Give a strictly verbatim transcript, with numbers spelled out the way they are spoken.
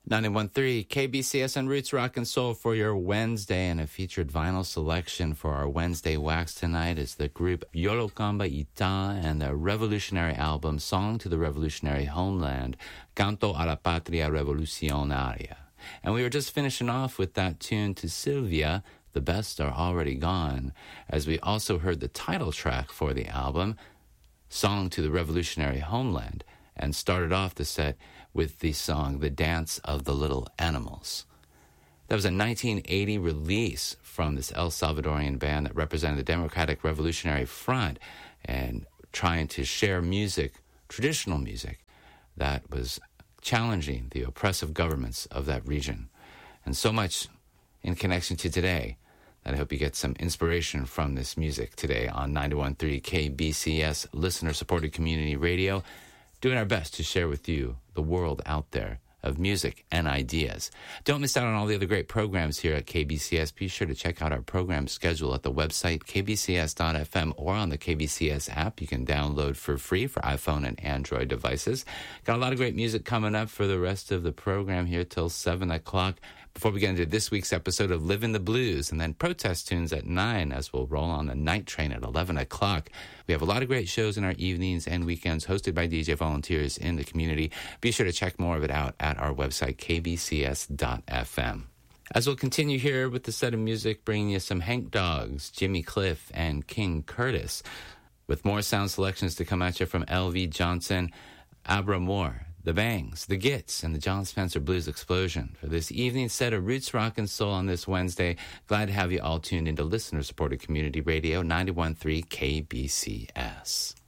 ninety-one point three K B C S and Roots Rock and Soul for your Wednesday, and a featured vinyl selection for our Wednesday wax tonight is the group Yolokamba Ita and their revolutionary album Song to the Revolutionary Homeland, Canto a la Patria Revolucionaria. And we were just finishing off with that tune to Sylvia, The Best Are Already Gone, as we also heard the title track for the album, Song to the Revolutionary Homeland, and started off the set with the song The Dance of the Little Animals. That was a nineteen eighty release from this El Salvadorian band that represented the Democratic Revolutionary Front and trying to share music, traditional music, that was challenging the oppressive governments of that region. And so much in connection to today that I hope you get some inspiration from this music today on ninety-one point three K B C S listener-supported community radio, doing our best to share with you the world out there of music and ideas. Don't miss out on all the other great programs here at K B C S. Be sure to check out our program schedule at the website k b c s dot f m or on the K B C S app you can download for free for iPhone and Android devices. Got a lot of great music coming up for the rest of the program here till seven o'clock. Before we get into this week's episode of Livin' the Blues, and then protest tunes at nine as we'll roll on the night train at eleven o'clock. We have a lot of great shows in our evenings and weekends hosted by D J volunteers in the community. Be sure to check more of it out at our website, k b c s dot f m. As we'll continue here with the set of music, bringing you some Hank Dogs, Jimmy Cliff, and King Curtis, with more sound selections to come at you from L V Johnson, Abra Moore, The Bangs, The Gits, and the John Spencer Blues Explosion for this evening set of Roots Rock and Soul on this Wednesday. Glad to have you all tuned into listener-supported community radio, ninety-one point three K B C S.